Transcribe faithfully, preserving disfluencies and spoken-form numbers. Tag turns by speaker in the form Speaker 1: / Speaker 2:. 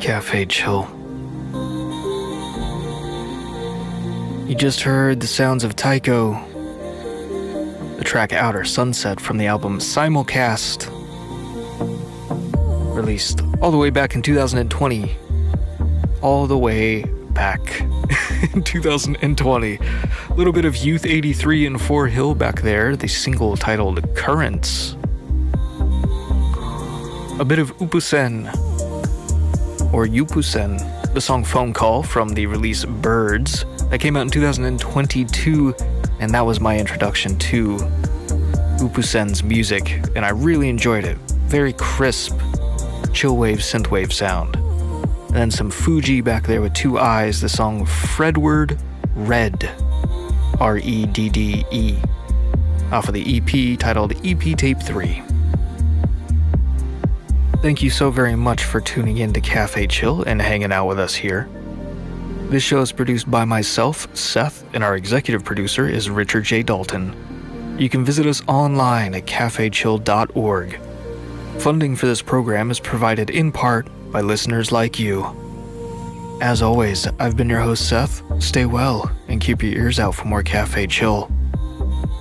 Speaker 1: Cafe Chill. You just heard the sounds of Tycho, the track Outer Sunset from the album Simulcast, released all the way back in two thousand twenty. All the way back in two thousand twenty. A little bit of Youth eighty-three and Four Hill back there, the single titled Currents. A bit of Upusen, or Yupusen, the song Phone Call from the release Birds, that came out in two thousand twenty-two, and that was my introduction to Upusen's music, and I really enjoyed it. Very crisp, chillwave synthwave sound. And then some Fuji back there with two eyes, the song Fredward Red, R E D D E, off of the E P titled E P Tape three. Thank you so very much for tuning in to Cafe Chill and hanging out with us here. This show is produced by myself, Seth, and our executive producer is Richard J. Dalton. You can visit us online at cafe chill dot org. Funding for this program is provided in part by listeners like you. As always, I've been your host, Seth. Stay well and keep your ears out for more Cafe Chill.